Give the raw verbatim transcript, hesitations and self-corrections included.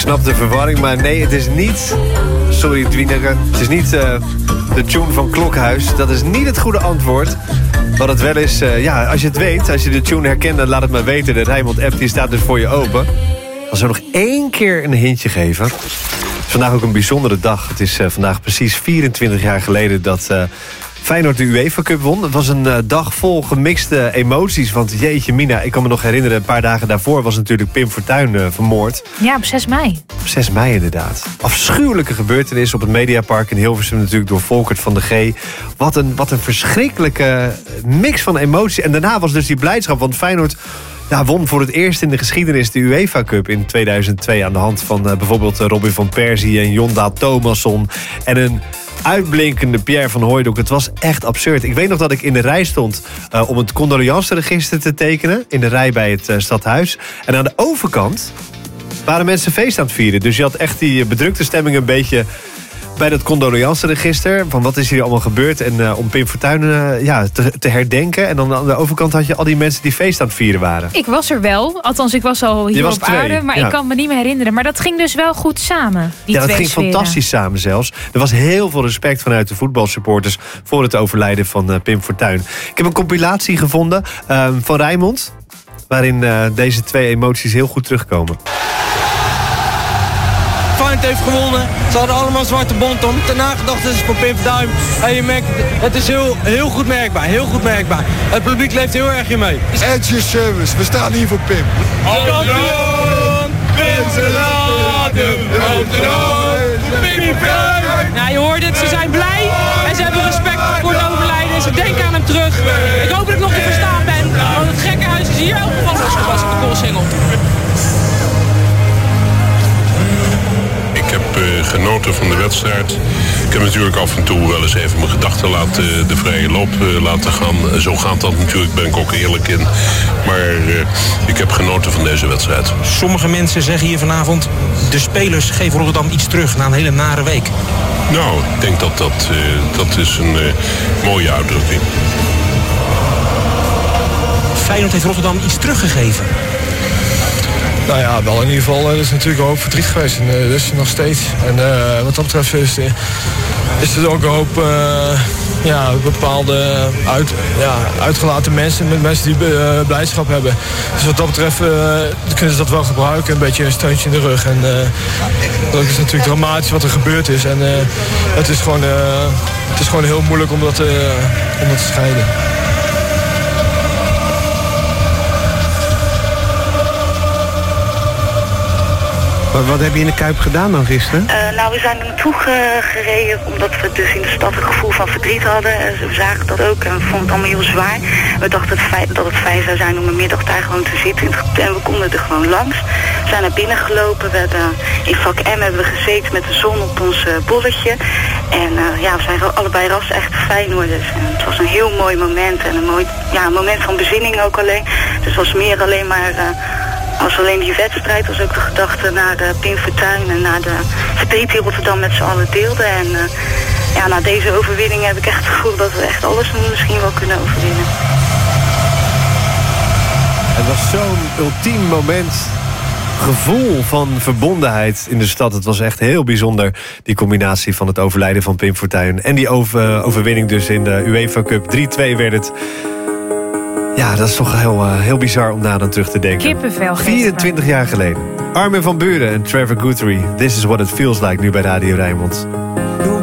snap de verwarring, maar nee, het is niet... Sorry, Dwieneke. Het is niet uh, de tune van Klokhuis. Dat is niet het goede antwoord. Wat het wel is, uh, ja, als je het weet, als je de tune herkent, dan laat het maar weten. De Rijnmond-app die staat dus voor je open. Als we nog één keer een hintje geven. Het is vandaag ook een bijzondere dag. Het is uh, vandaag precies vierentwintig jaar geleden dat... Uh, Feyenoord de UEFA Cup won. Het was een uh, dag vol gemixte emoties. Want jeetje mina, ik kan me nog herinneren... een paar dagen daarvoor was natuurlijk Pim Fortuyn uh, vermoord. Ja, op zes mei. Op zes mei inderdaad. Afschuwelijke gebeurtenis op het Mediapark in Hilversum... natuurlijk door Volkert van de G. Wat een, wat een verschrikkelijke mix van emoties. En daarna was dus die blijdschap. Want Feyenoord... Ja, won voor het eerst in de geschiedenis de UEFA Cup in tweeduizend twee... aan de hand van uh, bijvoorbeeld uh, Robin van Persie en Jonda Thomasson... en een uitblinkende Pierre van Hooijdonk. Het was echt absurd. Ik weet nog dat ik in de rij stond uh, om het condoleanceregister te tekenen... in de rij bij het uh, stadhuis. En aan de overkant waren mensen feest aan het vieren. Dus je had echt die bedrukte stemming een beetje... bij dat condoleanceregister, van wat is hier allemaal gebeurd... en uh, om Pim Fortuyn uh, ja, te, te herdenken. En dan aan de overkant had je al die mensen die feest aan het vieren waren. Ik was er wel, althans ik was al hier was op twee, aarde... maar ja. ik kan me niet meer herinneren. Maar dat ging dus wel goed samen, die Ja, dat twee ging sferen. fantastisch samen zelfs. Er was heel veel respect vanuit de voetbalsupporters... voor het overlijden van uh, Pim Fortuyn. Ik heb een compilatie gevonden uh, van Rijnmond... waarin uh, deze twee emoties heel goed terugkomen. Feyenoord heeft gewonnen. Ze hadden allemaal zwarte bont om. Ten nagedachtenis is voor Pim Fortuyn. En je merkt, het is heel, heel goed merkbaar. Heel goed merkbaar. Het publiek leeft heel erg in mee. At your service. We staan hier voor Pim. Kampioen! Pim Salade! Nou, je hoort het, ze zijn blij en ze hebben respect voor het overlijden en ze denken aan hem terug. Ik hoop dat ik nog te verstaan ben, want het gekkenhuis is hier ook gevallen als was op de Koolsingel. Ik heb uh, genoten van de wedstrijd. Ik heb natuurlijk af en toe wel eens even mijn gedachten laten, de vrije loop uh, laten gaan. Zo gaat dat natuurlijk, ben ik ook eerlijk in. Maar uh, ik heb genoten van deze wedstrijd. Sommige mensen zeggen hier vanavond... de spelers geven Rotterdam iets terug na een hele nare week. Nou, ik denk dat dat, uh, dat is een uh, mooie uitdrukking. Feyenoord heeft Rotterdam iets teruggegeven. Nou ja, wel in ieder geval. Er is natuurlijk een hoop verdriet geweest. En uh, dat is er nog steeds. En uh, wat dat betreft is, uh, is er ook een hoop uh, ja, bepaalde uit, ja, uitgelaten mensen. Met mensen die uh, blijdschap hebben. Dus wat dat betreft uh, kunnen ze dat wel gebruiken. Een beetje een steuntje in de rug. En uh, dat is natuurlijk dramatisch wat er gebeurd is. En uh, het, is gewoon, uh, het is gewoon heel moeilijk om dat, uh, om dat te scheiden. Wat, wat heb je in de Kuip gedaan dan gisteren? Uh, nou, we zijn er naartoe ge- gereden omdat we dus in de stad een gevoel van verdriet hadden. Uh, we zagen dat ook en we vonden het allemaal heel zwaar. We dachten het feit, dat het fijn zou zijn om een middag daar gewoon te zitten. En we konden er gewoon langs. We zijn naar binnen gelopen. We hebben, in vak M hebben we gezeten met de zon op ons uh, bolletje. En uh, ja, we zijn allebei ras echt Feyenoorders. En het was een heel mooi moment. En een mooi ja, een moment van bezinning ook alleen. Dus het was meer alleen maar... Uh, Als alleen die wedstrijd was ook de gedachte naar de Pim Fortuyn en naar de verdriet die Rotterdam met z'n allen deelde. En uh, ja, na deze overwinning heb ik echt het gevoel dat we echt alles misschien wel kunnen overwinnen. Het was zo'n ultiem moment. Gevoel van verbondenheid in de stad. Het was echt heel bijzonder, die combinatie van het overlijden van Pim Fortuyn en die over, overwinning dus in de UEFA Cup. drie twee werd het. Ja, dat is toch heel, uh, heel bizar om daar aan terug te denken. Kippenvel. vierentwintig jaar geleden. Armin van Buuren en Trevor Guthrie. This is what it feels like nu bij Radio Rijnmond.